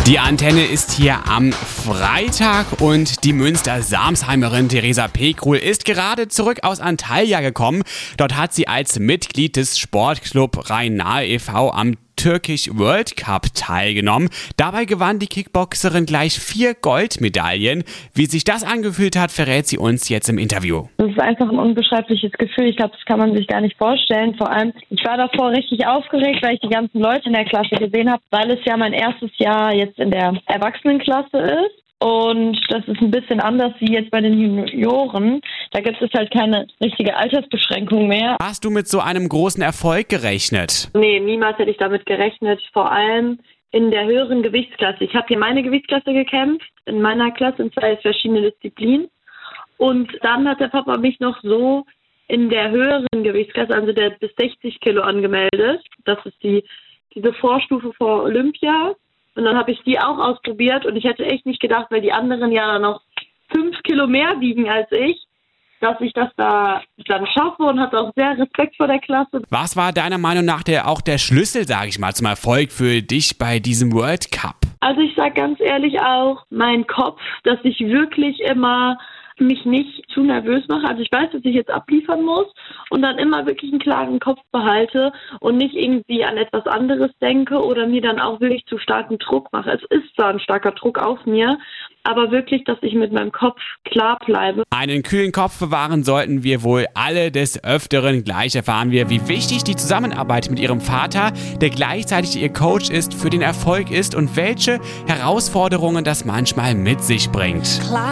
Die Antenne ist hier am Freitag und die Münster-Samsheimerin Theresa Pekruhl ist gerade zurück aus Antalya gekommen. Dort hat sie als Mitglied des Sportclub Rhein-Nahe e.V. am Turkish World Cup teilgenommen. Dabei gewann die Kickboxerin gleich 4 Goldmedaillen. Wie sich das angefühlt hat, verrät sie uns jetzt im Interview. Das ist einfach ein unbeschreibliches Gefühl. Ich glaube, das kann man sich gar nicht vorstellen. Vor allem, ich war davor richtig aufgeregt, weil ich die ganzen Leute in der Klasse gesehen habe, weil es ja mein erstes Jahr jetzt in der Erwachsenenklasse ist. Und das ist ein bisschen anders wie jetzt bei den Junioren. Da gibt es halt keine richtige Altersbeschränkung mehr. Hast du mit so einem großen Erfolg gerechnet? Nee, niemals hätte ich damit gerechnet. Vor allem in der höheren Gewichtsklasse. Ich habe hier meine Gewichtsklasse gekämpft, in meiner Klasse, in 2 verschiedene Disziplinen. Und dann hat der Papa mich noch so in der höheren Gewichtsklasse, also der bis 60 Kilo angemeldet. Das ist diese Vorstufe vor Olympia. Und dann habe ich die auch ausprobiert und ich hätte echt nicht gedacht, weil die anderen ja noch 5 Kilo mehr wiegen als ich, dass ich das da dann schaffe und hatte auch sehr Respekt vor der Klasse. Was war deiner Meinung nach auch der Schlüssel, sage ich mal, zum Erfolg für dich bei diesem World Cup? Also ich sage ganz ehrlich auch, mein Kopf, dass ich wirklich immer mich nicht zu nervös mache. Also ich weiß, dass ich jetzt abliefern muss und dann immer wirklich einen klaren Kopf behalte und nicht irgendwie an etwas anderes denke oder mir dann auch wirklich zu starken Druck mache. Es ist zwar ein starker Druck auf mir, aber wirklich, dass ich mit meinem Kopf klar bleibe. Einen kühlen Kopf bewahren sollten wir wohl alle des Öfteren. Gleich erfahren wir, wie wichtig die Zusammenarbeit mit ihrem Vater, der gleichzeitig ihr Coach ist, für den Erfolg ist und welche Herausforderungen das manchmal mit sich bringt.